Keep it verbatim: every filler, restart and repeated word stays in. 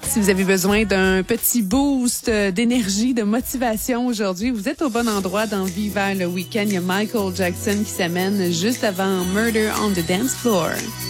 Si vous avez besoin d'un petit boost d'énergie, de motivation aujourd'hui, vous êtes au bon endroit dans Vie vers le week-end. Il y a Michael Jackson qui s'amène juste avant Murder on the Dance Floor.